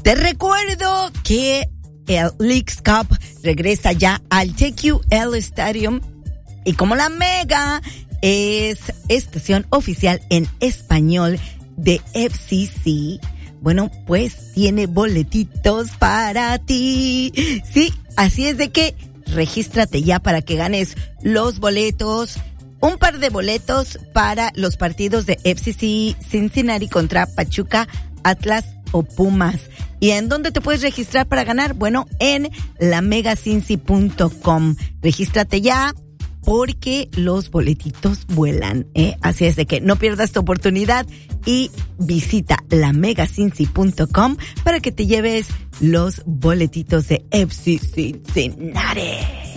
Te recuerdo que el Leagues Cup regresa ya al TQL Stadium y como la Mega es estación oficial en español de FCC, bueno, pues tiene boletitos para ti. Sí, así es de que regístrate ya para que ganes los boletos, un par de boletos para los partidos de FCC Cincinnati contra Pachuca, Atlas o Pumas. ¿Y en dónde te puedes registrar para ganar? Bueno, en lamegacincy.com. Regístrate ya porque los boletitos vuelan, Así es de que no pierdas tu oportunidad y visita lamegacincy.com para que te lleves los boletitos de FC Cincinnati.